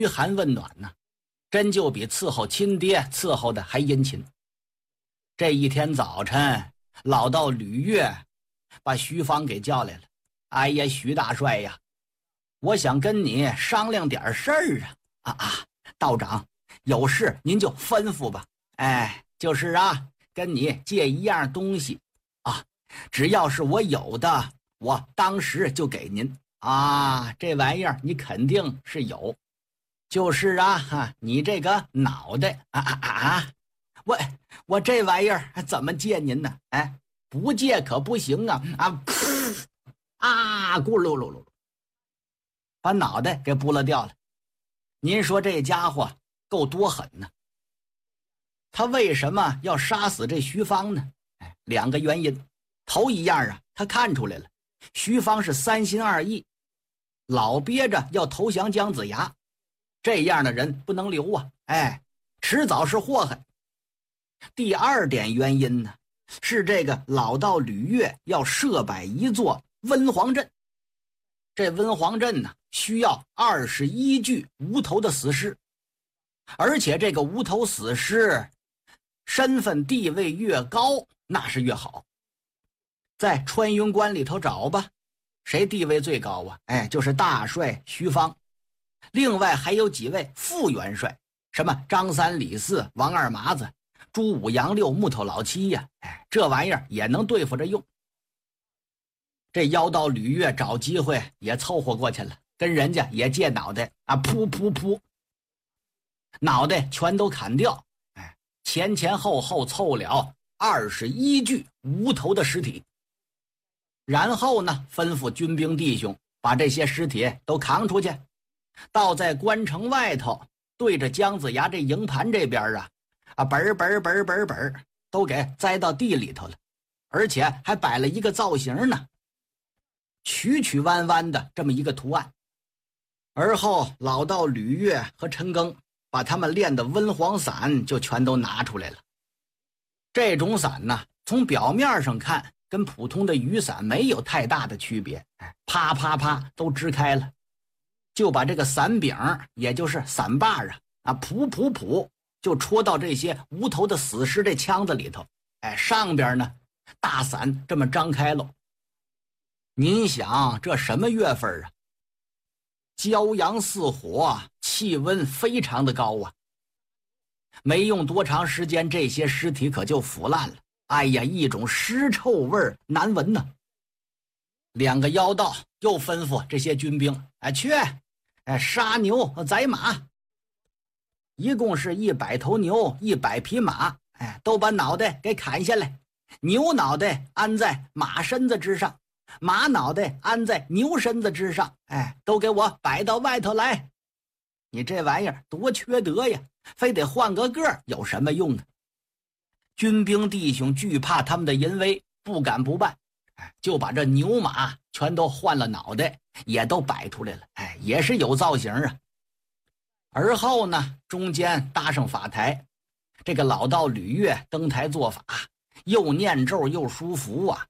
嘘寒问暖呢，真就比伺候亲爹伺候的还殷勤。这一天早晨，老道吕岳把徐芳给叫来了。哎呀，徐大帅呀，我想跟你商量点事儿啊！道长，有事您就吩咐吧。哎，就是啊，跟你借一样东西啊，只要是我有的，我当时就给您啊。这玩意儿你肯定是有，就是啊，你这个脑袋我这玩意儿怎么借您呢？哎，不借可不行啊！咕噜噜噜，把脑袋给拨了掉了。您说这家伙够多狠呢？他为什么要杀死这徐芳呢？两个原因。头一样啊，他看出来了，徐芳是三心二意，老憋着要投降姜子牙，这样的人不能留啊！哎，迟早是祸害。第二点原因呢，是这个老道吕岳要设摆一座温皇阵。这温皇阵呢，需要21具无头的死尸，而且这个无头死尸身份地位越高，那是越好。在穿云关里头找吧，谁地位最高啊？哎，就是大帅徐芳，另外还有几位副元帅，什么张三李四王二麻子朱五杨六木头老七呀，哎，这玩意儿也能对付着用。这妖道吕岳找机会也凑合过去了，跟人家也借脑袋啊，噗，脑袋全都砍掉，哎，前后凑了21具无头的尸体。然后呢，吩咐军兵弟兄把这些尸体都扛出去，倒在关城外头，对着姜子牙这营盘这边本都给栽到地里头了，而且还摆了一个造型呢，曲弯弯的这么一个图案。而后老道吕岳和陈庚把他们练的温黄伞就全都拿出来了。这种伞呢，从表面上看跟普通的雨伞没有太大的区别，啪都支开了，就把这个伞柄，也就是伞把噗就戳到这些无头的死尸这腔子里头。哎，上边呢大伞这么张开喽。您想这什么月份啊？骄阳似火，气温非常的高啊。没用多长时间，这些尸体可就腐烂了。哎呀，一种尸臭味难闻呢。两个妖道又吩咐这些军兵，去杀牛宰马，一共是100头牛100匹马，都把脑袋给砍下来，牛脑袋安在马身子之上，马脑袋安在牛身子之上，都给我摆到外头来。你这玩意儿多缺德呀，非得换个个有什么用呢？军兵弟兄惧怕他们的淫威，不敢不办，就把这牛马全都换了脑袋，也都摆出来了，也是有造型啊。而后呢，中间搭上法台，这个老道吕岳登台做法，又念咒又书符啊，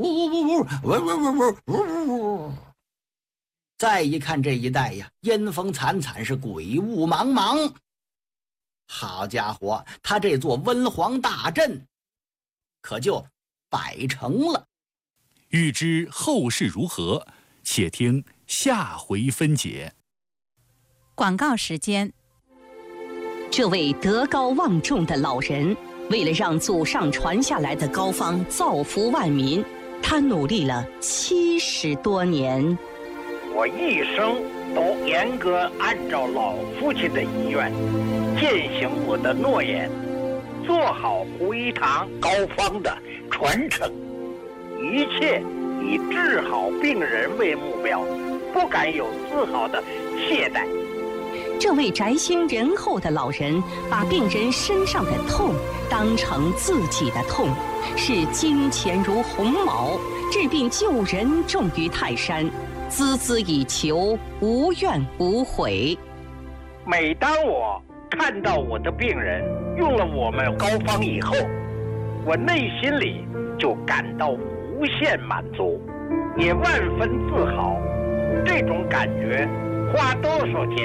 再一看这一带呀，阴风惨惨，是鬼雾茫茫。好家伙，他这座温皇大阵可就摆成了。 欲知后事如何，且听下回分解。 广告时间。 这位德高望重的老人，为了让祖上传下来的膏方造福万民，他努力了70多年。 我一生都严格按照老父亲的遗愿，践行我的诺言，做好胡一堂膏方的传承，一切以治好病人为目标，不敢有丝毫的懈怠。 这位宅心仁厚的老人，把病人身上的痛当成自己的痛，视金钱如鸿毛，治病救人重于泰山，孜孜以求，无怨无悔。 每当我看到我的病人用了我们膏方以后，我内心里就感到无限满足，也万分自豪。这种感觉花多少钱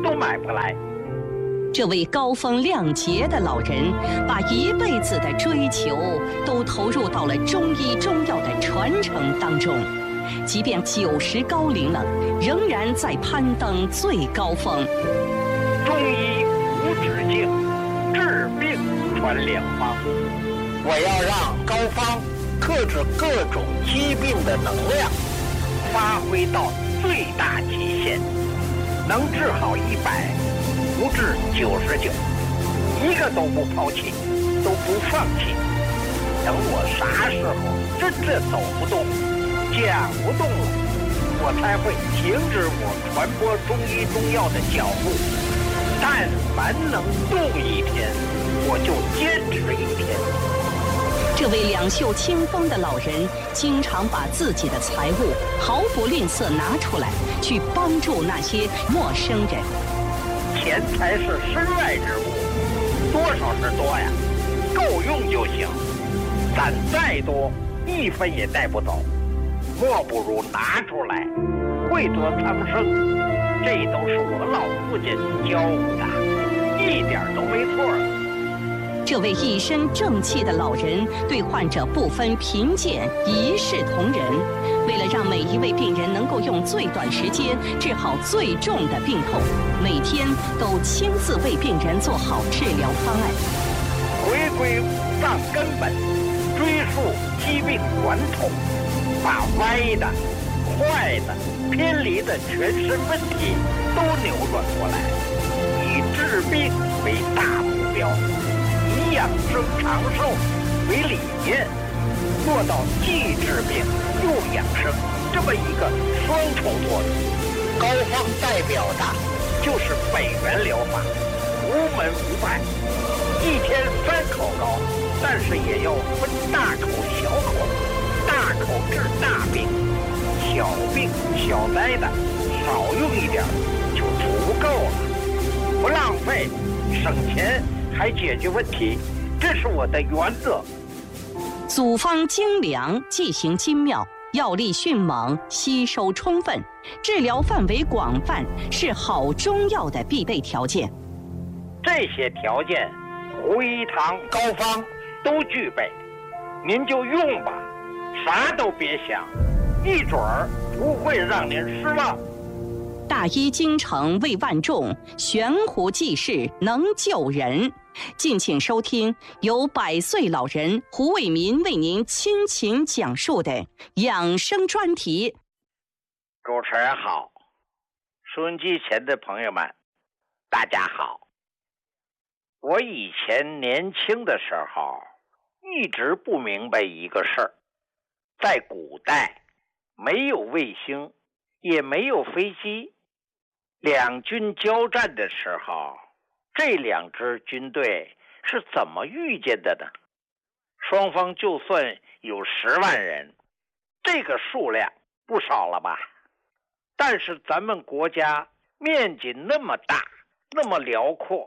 都买不来。 这位高风亮节的老人，把一辈子的追求都投入到了中医中药的传承当中，即便90高龄了，仍然在攀登最高峰。 中医无止境，治病传良方。我要让高方克制各种疾病的能量发挥到最大极限，能治好100。不治99，一个都不抛弃，都不放弃。等我啥时候真正走不动、讲不动了，我才会停止我传播中医中药的脚步。但凡能动一天，我就坚持一天。 这位两袖清风的老人，经常把自己的财物毫不吝啬拿出来，去帮助那些陌生人。 钱财是身外之物，多少是多呀，够用就行。攒再多，1分也带不走，莫不如拿出来，惠泽苍生。这都是我老父亲教我的，一点都没错。 这位一身正气的老人，对患者不分贫贱，一视同仁。为了让每一位病人能够用最短时间治好最重的病痛，每天都亲自为病人做好治疗方案。 回归五脏根本，追溯疾病源头，把歪的、坏的、偏离的全身问题都扭转过来，以治病为大目标，以养生长寿为理念，做到既治病又养生这么一个双重作用。高方代表的就是北元疗法，无门无派，一天3口膏，但是也要分大口小口，大口治大病，小病小灾的少用一点就足够了，不浪费，省钱还解决问题，这是我的原则。 组方精良，剂型精妙，药力迅猛，吸收充分，治疗范围广泛，是好中药的必备条件。 这些条件，胡一堂高方都具备，您就用吧，啥都别想，一准儿不会让您失望。 大医精诚为万众，悬壶济世能救人。敬请收听由100岁老人胡卫民为您倾情讲述的养生专题。 主持人好，收音机前的朋友们，大家好。我以前年轻的时候，一直不明白一个事儿，在古代没有卫星，也没有飞机，两军交战的时候，这2支军队是怎么遇见的呢？双方就算有10万人，这个数量不少了吧？但是咱们国家面积那么大，那么辽阔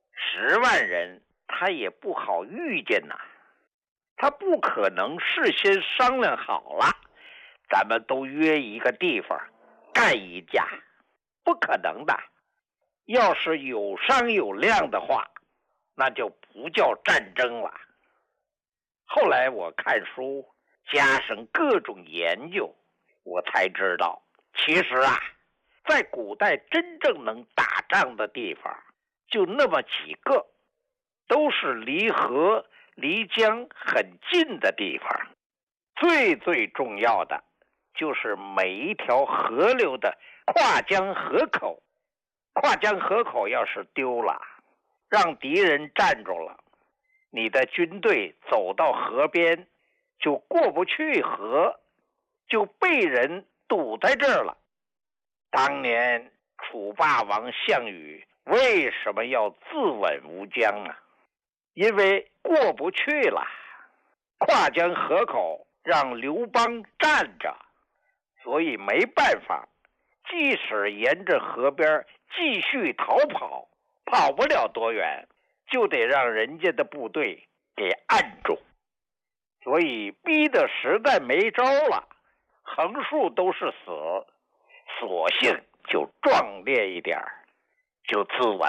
，10万人他也不好遇见呐。他不可能事先商量好了，咱们都约一个地方干一架，不可能的。要是有商有量的话，那就不叫战争了。后来我看书，加上各种研究，我才知道，其实啊，在古代真正能打仗的地方就那么几个，都是离河离江很近的地方。最重要的就是每一条河流的跨江河口，跨江河口要是丢了，让敌人占住了，你的军队走到河边就过不去河，就被人堵在这儿了。当年楚霸王项羽为什么要自刎吴江啊？因为过不去了，跨江河口让刘邦占着，所以没办法，即使沿着河边继续逃跑，跑不了多远，就得让人家的部队给按住。所以逼得实在没招了，横竖都是死，索性就壮烈一点， 就自刎